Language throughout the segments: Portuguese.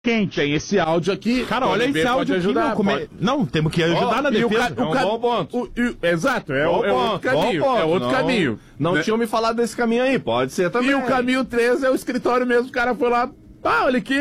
quente. Tem esse áudio aqui. Cara, olha esse áudio aqui, meu. Não, temos que ajudar na defesa. É um bom ponto. Exato, é outro caminho. É outro caminho. Não tinham me falado desse caminho aí, pode ser também. E o caminho 3 é o escritório mesmo, o cara foi lá. Olha aqui,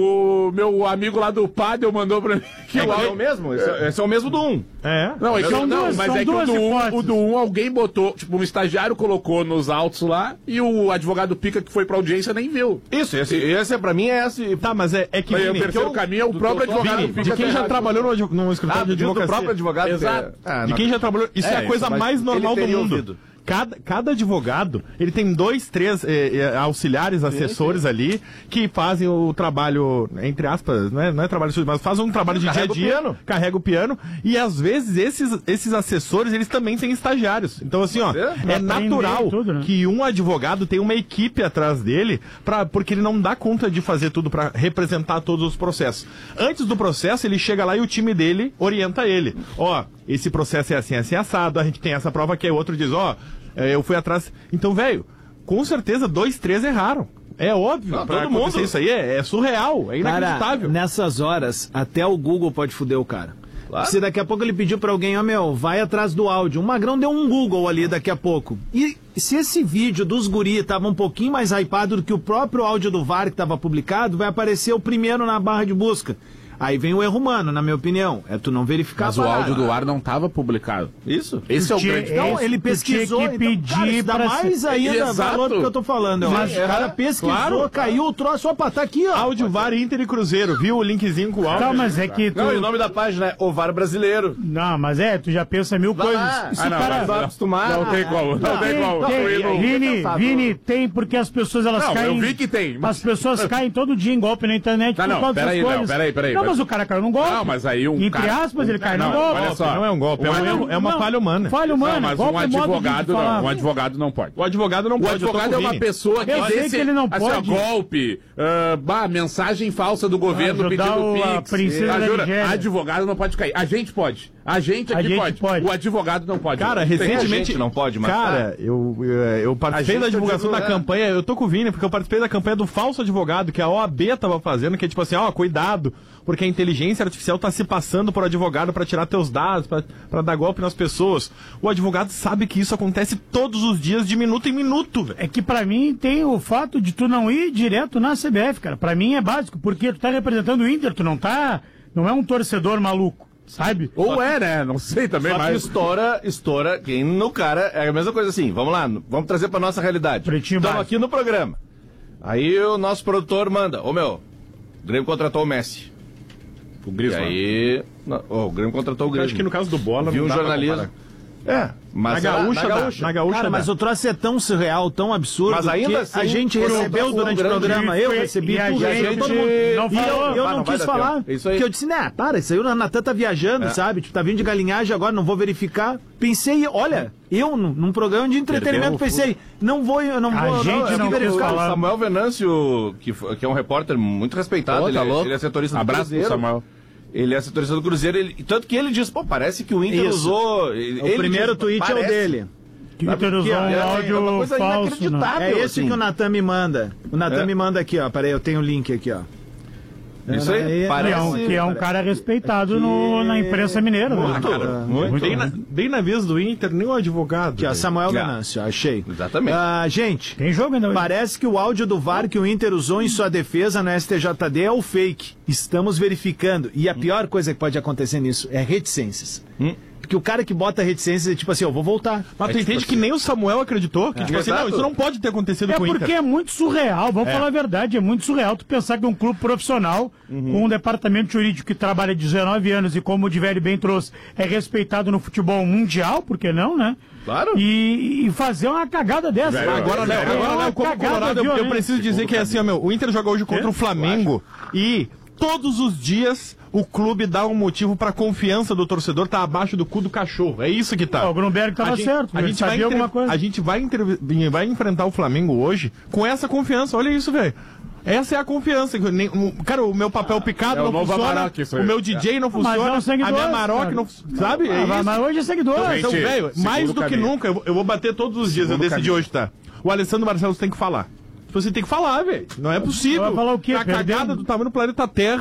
o meu amigo lá do Padel mandou pra mim. É o mesmo? Esse é o mesmo do 1. Não, mas é que o do 1 alguém botou, tipo, um estagiário colocou nos autos lá e o advogado Pica que foi pra audiência nem viu. Isso, esse pra mim é esse. Tá, mas é que o terceiro caminho é o próprio advogado Vini, de quem já trabalhou no escritório de advocacia. Do próprio advogado. Exato. De quem já trabalhou. Isso é a coisa mais normal do mundo. Cada advogado, ele tem 2, 3 auxiliares, assessores ali, que fazem o trabalho, entre aspas, não é trabalho sujo, mas fazem um trabalho de dia a dia, carrega o piano, e às vezes esses assessores, eles também têm estagiários. Então assim, é natural que um advogado tenha uma equipe atrás dele, porque ele não dá conta de fazer tudo para representar todos os processos. Antes do processo, ele chega lá e o time dele orienta ele. Esse processo é assim, assim, assado, a gente tem essa prova aqui, o outro diz, eu fui atrás. Então, velho, com certeza 2, 3 erraram. É óbvio. Todo mundo. Isso aí é surreal, é inacreditável. Cara, nessas horas, até o Google pode foder o cara. Claro. Se daqui a pouco ele pediu pra alguém, vai atrás do áudio. O Magrão deu um Google ali daqui a pouco. E se esse vídeo dos guri tava um pouquinho mais hypado do que o próprio áudio do VAR que tava publicado, vai aparecer o primeiro na barra de busca. Aí vem o erro humano, na minha opinião. É tu não verificar. Mas o áudio do ar não estava publicado. Isso? Esse é o grande... Não, ele pesquisou. Tinha que pedir então, cara, dá mais ainda valor do que eu tô falando. Mas o cara pesquisou, caiu o troço. Opa, tá aqui, Áudio VAR Inter e Cruzeiro. Viu o linkzinho com o áudio? Não, mas é que tu... Não, e o nome da página é O VAR Brasileiro. Não, mas tu já pensa mil coisas. Vai acostumar. Não tem como. Não tem como. Vini, tem porque as pessoas elas caem... eu vi que tem. As pessoas caem todo dia em golpe na internet por causa dessas coisas. Peraí. Não, mas o cara caiu num golpe. Não, mas aí Entre aspas, ele cai num golpe. Olha só. Não é um golpe, é uma falha humana. Falha humana. Não, mas um advogado não pode. O advogado não pode. O advogado é uma pessoa que sei que ele não pode. Golpe, mensagem falsa do governo pedindo Pix. Advogado não pode cair. A gente pode. A gente pode. O advogado não pode. Cara, recentemente não pode, mas... Cara, eu participei da divulgação da campanha, eu tô com o Vini, porque eu participei da campanha do falso advogado, que a OAB tava fazendo, que é tipo assim, cuidado, porque a inteligência artificial tá se passando por advogado pra tirar teus dados, pra dar golpe nas pessoas. O advogado sabe que isso acontece todos os dias, de minuto em minuto, velho. É que pra mim tem o fato de tu não ir direto na CBF, cara. Pra mim é básico, porque tu tá representando o Inter, tu não é um torcedor maluco. Sabe? Ou né? Não sei também, mas... estoura quem no cara... É a mesma coisa assim, vamos lá, vamos trazer pra nossa realidade. Estamos aqui no programa. Aí o nosso produtor manda, o Grêmio contratou o Messi. O Griezmann. E aí... o Grêmio contratou o Griezmann. Acho que no caso do Bola... Viu um jornalista... Mas na gaúcha cara, mas o troço é tão surreal, tão absurdo, mas ainda assim, a gente recebeu durante o programa, eu recebi tudo, eu não quis falar, porque eu disse, isso aí o Natan tá viajando, sabe, tá vindo de galinhagem agora, não vou verificar. Pensei, olha, eu num programa de entretenimento pensei, não vou verificar. Samuel Venâncio, que é um repórter muito respeitado, ele é setorista do Cruzeiro. Samuel. Ele é setorista do Cruzeiro, tanto que ele diz, parece que o Inter usou... O primeiro tweet é o dele. Que o Inter usou um áudio falso. É esse que o Natan me manda. O Natan me manda aqui, peraí, eu tenho o link aqui, Isso aí, parece... Que é um cara respeitado na imprensa mineira. Muito. Bem na vez do Inter, nem o advogado. Que é Samuel Venâncio, achei. Exatamente. Gente, tem jogo ainda hoje. Parece que o áudio do VAR que o Inter usou em sua defesa na STJD é o fake. Estamos verificando. E a pior coisa que pode acontecer nisso é reticências. Porque o cara que bota reticências é tipo assim, eu vou voltar. Mas tu entende que nem o Samuel acreditou? Que tipo assim, não, isso não pode ter acontecido com o Inter. É porque é muito surreal, vamos falar a verdade, é muito surreal tu pensar que um clube profissional, com um departamento jurídico que trabalha há 19 anos e como o Divério bem trouxe, é respeitado no futebol mundial, por que não, né? Claro. E fazer uma cagada dessa. Agora, como Colorado, eu preciso dizer que é assim, o Inter joga hoje contra o Flamengo e todos os dias o clube dá um motivo pra confiança do torcedor tá abaixo do cu do cachorro. É isso que tá. O Grunberg tava certo. A gente vai enfrentar o Flamengo hoje com essa confiança. Olha isso, velho. Essa é a confiança. Cara, o meu papel picado não funciona. Amarok, o meu DJ não funciona. A minha Maroc não funciona. Sabe? Mas hoje é seguidor. Então, velho, mais do que nunca, eu vou bater todos os dias. Eu decidi hoje, tá? O Alessandro Barcelos tem que falar. Você tem que falar, velho. Não é possível. Vai falar o quê? A cagada do tamanho do planeta Terra